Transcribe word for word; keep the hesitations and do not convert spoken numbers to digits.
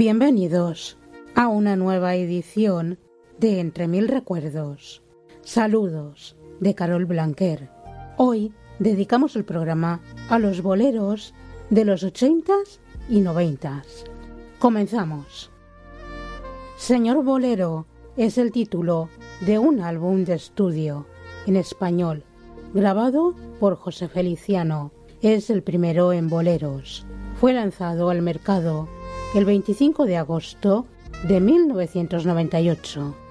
Bienvenidos a una nueva edición de Entre Mil Recuerdos. Saludos de Carol Blanquer. Hoy dedicamos el programa a los boleros de los ochentas y noventas. Comenzamos. Señor Bolero es el título de un álbum de estudio en español, grabado por José Feliciano. Es el primero en boleros. Fue lanzado al mercado el veinticinco de agosto de mil novecientos noventa y ocho.